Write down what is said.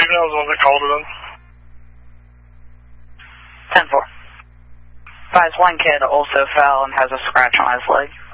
Even I was the one that called it in. 10-4. Advise one kid also fell and has a scratch on his leg.